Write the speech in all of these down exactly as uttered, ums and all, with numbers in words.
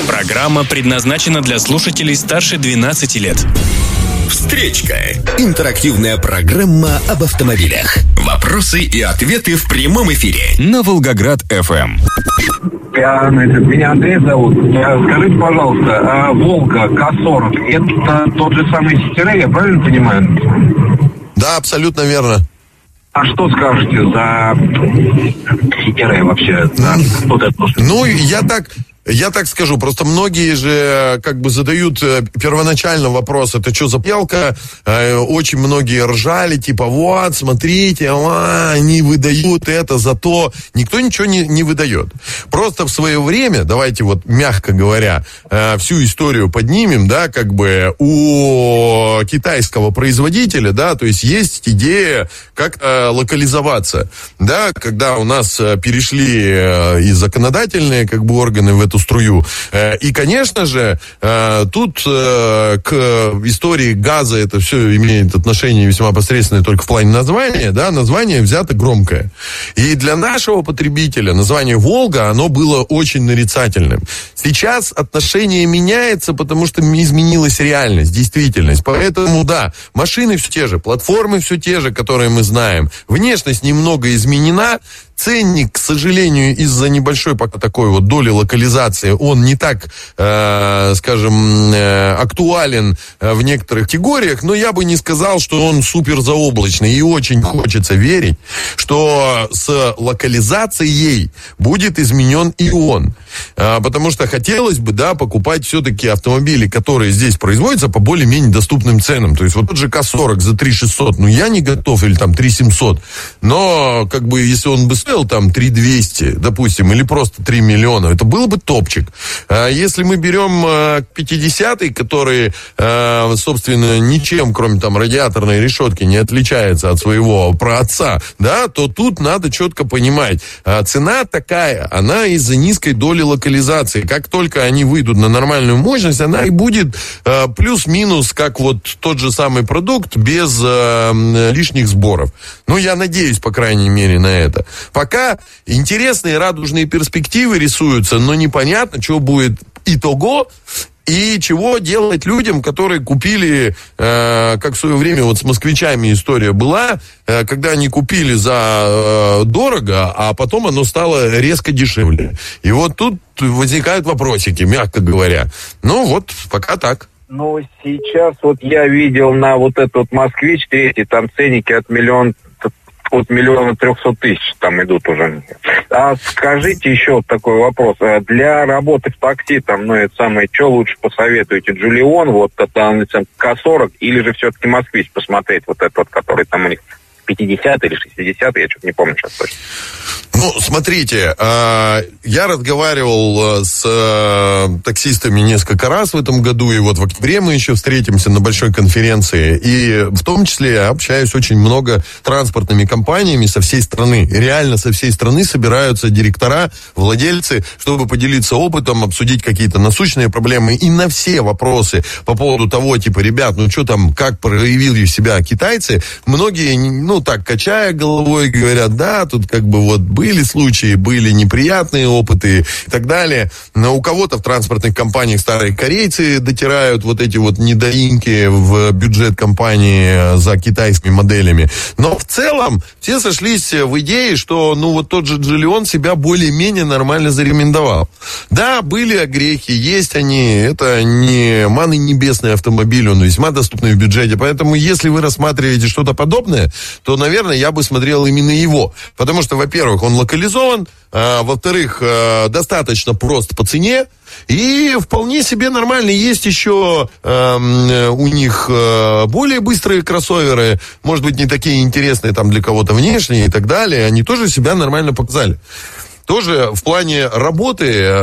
Программа предназначена для слушателей старше двенадцати лет. Встречка. Интерактивная программа об автомобилях. Вопросы и ответы в прямом эфире. На Волгоград эф эм. Я, значит, меня Андрей зовут. Скажите, пожалуйста, а Волга ка сорок это тот же самый Ситирей, я правильно понимаю? Да, абсолютно верно. А что скажете за Ситирей вообще? За вот это? Ну, я так... Я так скажу, просто многие же как бы задают первоначально вопрос, это что за пелка? Очень многие ржали, типа, вот, смотрите, а, они выдают это за то. Никто ничего не, не выдает. Просто в свое время, давайте вот, мягко говоря, всю историю поднимем, да, как бы у китайского производителя, да, то есть есть идея, как локализоваться, да, когда у нас перешли и законодательные, как бы, органы в эту струю. И, конечно же, тут к истории газа это все имеет отношение весьма посредственное только в плане названия, да, название взято громкое. И для нашего потребителя название «Волга», оно было очень нарицательным. Сейчас отношение меняется, потому что изменилась реальность, действительность. Поэтому, да, машины все те же, платформы все те же, которые мы знаем. Внешность немного изменена. Ценник, к сожалению, из-за небольшой пока такой вот доли локализации, он не так, э, скажем, э, актуален в некоторых категориях, но я бы не сказал, что он супер заоблачный. И очень хочется верить, что с локализацией будет изменен и он. Э, потому что хотелось бы, да, покупать все-таки автомобили, которые здесь производятся по более-менее доступным ценам. То есть вот тот же ка сорок за три тысячи шестьсот, ну я не готов, или там три тысячи семьсот. Но, как бы, если он бы стоил там три тысячи двести, допустим, или просто три миллиона, это было бы топчик. А если мы берем пятидесятый, который, собственно, ничем, кроме там радиаторной решетки, не отличается от своего праотца, да, то тут надо четко понимать, цена такая, она из-за низкой доли локализации. Как только они выйдут на нормальную мощность, она и будет плюс-минус, как вот тот же самый продукт, без лишних сборов. Ну, я надеюсь, по крайней мере, на это. Пока интересные радужные перспективы рисуются, но непонятно, что будет итого и чего делать людям, которые купили, э, как в свое время вот с москвичами история была, э, когда они купили за э, дорого, а потом оно стало резко дешевле. И вот тут возникают вопросики, мягко говоря. Ну вот, пока так. Ну, сейчас вот я видел на вот этот вот «Москвич» третий, там ценники от миллиона от миллиона трехсот тысяч там идут уже. А скажите еще вот такой вопрос. Для работы в такси, там, ну, это самое, что лучше посоветуете? Джулион, вот, это ка сорок, или же все-таки «Москвич» посмотреть, вот этот вот, который там у них пятидесятый или шестидесятый, я что-то не помню сейчас точно. Ну, смотрите, э, я разговаривал с э, таксистами несколько раз в этом году, и вот в октябре мы еще встретимся на большой конференции, и в том числе я общаюсь очень много с транспортными компаниями со всей страны. И реально со всей страны собираются директора, владельцы, чтобы поделиться опытом, обсудить какие-то насущные проблемы, и на все вопросы по поводу того, типа, ребят, ну что там, как проявили себя китайцы, многие, ну так, качая головой, говорят, да, тут как бы вот были случаи, были неприятные опыты и так далее. Но у кого-то в транспортных компаниях старые корейцы дотирают вот эти вот недоимки в бюджет компании за китайскими моделями. Но в целом все сошлись в идее, что ну вот тот же Джолион себя более-менее нормально зарекомендовал. Да, были огрехи, есть они. Это не маны небесный автомобиль, он весьма доступный в бюджете. Поэтому если вы рассматриваете что-то подобное, то, наверное, я бы смотрел именно его. Потому что, во-первых, он локализован, а, во-вторых, а, достаточно прост по цене, и вполне себе нормально. Есть еще э, у них э, более быстрые кроссоверы, может быть, не такие интересные там для кого-то внешне и так далее. Они тоже себя нормально показали. Тоже в плане работы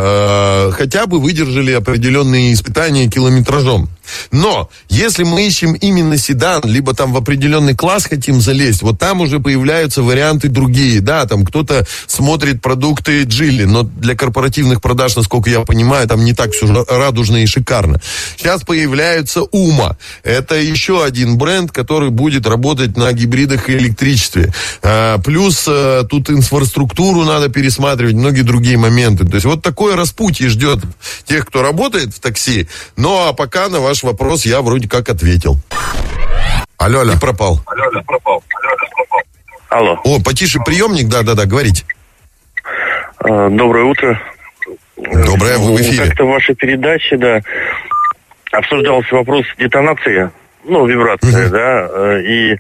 э, хотя бы выдержали определенные испытания километражом. Но если мы ищем именно седан, либо там в определенный класс хотим залезть, вот там уже появляются варианты другие. Да, там кто-то смотрит продукты Джили, но для корпоративных продаж, насколько я понимаю, там не так все радужно и шикарно. Сейчас появляются Ума. Это еще один бренд, который будет работать на гибридах и электричестве. А, плюс а, тут инфраструктуру надо пересматривать рассматривать многие другие моменты. То есть вот такое распутье ждет тех, кто работает в такси. Ну, а пока на ваш вопрос я вроде как ответил. Алло, алло. И пропал. Алло, алло, пропал. Алло. О, потише приемник, да-да-да, говорите. Доброе утро. Доброе, вы в эфире. Как-то в вашей передаче, да, обсуждался вопрос детонации, ну, вибрация, uh-huh. да, и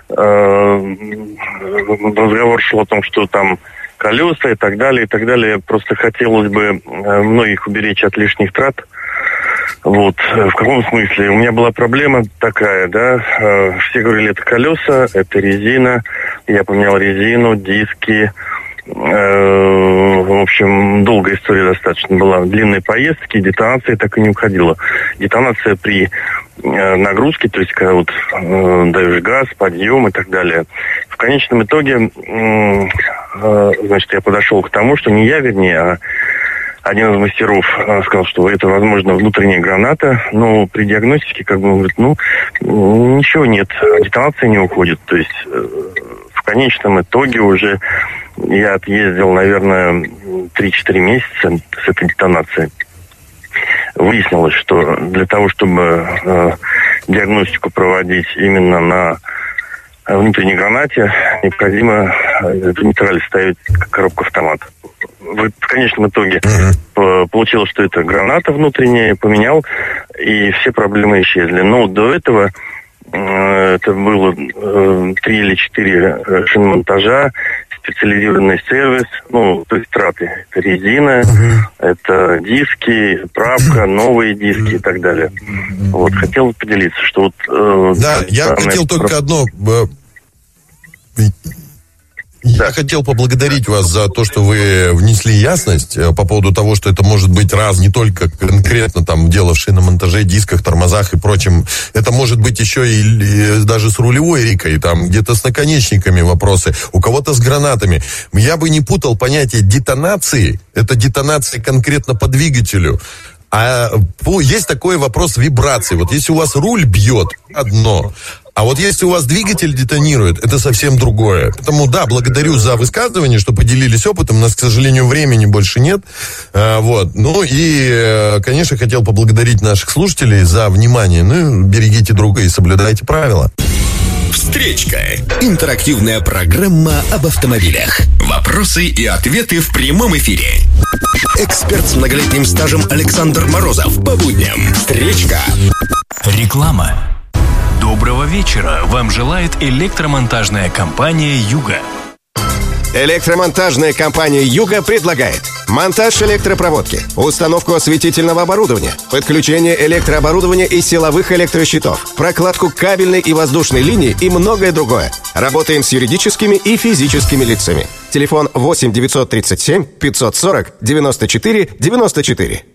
э, разговор шел о том, что там колеса и так далее, и так далее. Просто хотелось бы многих уберечь от лишних трат. Вот, в каком смысле? У меня была проблема такая, да, все говорили, это колеса, это резина, я поменял резину, диски, в общем, долгая история достаточно была, длинные поездки, детонация так и не уходила. Детонация при нагрузке, то есть когда вот даешь газ, подъем и так далее. В конечном итоге, значит, я подошел к тому, что не я, вернее, а один из мастеров сказал, что это, возможно, внутренняя граната, но при диагностике, как бы, он говорит, ну, ничего нет, детонация не уходит. То есть в конечном итоге уже я отъездил, наверное, три-четыре месяца с этой детонацией. Выяснилось, что для того, чтобы э, диагностику проводить именно на внутренней гранате, необходимо в нейтрале ставить коробку автомат. В, в конечном итоге uh-huh. получилось, что это граната внутренняя, поменял, и все проблемы исчезли. Но до этого э, это было э, три или четыре э, шиномонтажа, специализированный сервис, ну, то есть траты. Это резина, uh-huh. это диски, правка, новые диски и так далее. Вот, хотел поделиться, что вот... Э, да, я хотел это... только одно... Я да. хотел поблагодарить вас за то, что вы внесли ясность по поводу того, что это может быть раз, не только конкретно там дело в шиномонтаже, дисках, тормозах и прочем. Это может быть еще и, и даже с рулевой рикой, там где-то с наконечниками вопросы, у кого-то с гранатами. Я бы не путал понятие детонации, это детонация конкретно по двигателю. А есть такой вопрос вибрации. Вот если у вас руль бьет, одно. А вот если у вас двигатель детонирует, это совсем другое. Поэтому, да, благодарю за высказывание, что поделились опытом. У нас, к сожалению, времени больше нет. А, вот. Ну и, конечно, хотел поблагодарить наших слушателей за внимание. Ну, берегите друга и соблюдайте правила. Встречка. Интерактивная программа об автомобилях. Вопросы и ответы в прямом эфире. Эксперт с многолетним стажем Александр Морозов. По будням. Встречка. Реклама. Доброго вечера. Вам желает электромонтажная компания «Юга». Электромонтажная компания «Юга» предлагает монтаж электропроводки, установку осветительного оборудования, подключение электрооборудования и силовых электрощитов, прокладку кабельной и воздушной линии и многое другое. Работаем с юридическими и физическими лицами. Телефон восемь девятьсот тридцать семь пятьсот сорок девяносто четыре девяносто четыре.